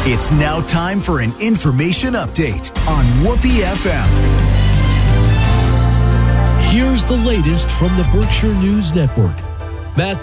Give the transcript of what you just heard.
It's now time for an information update on Whoopee FM. Here's the latest from the Berkshire News Network.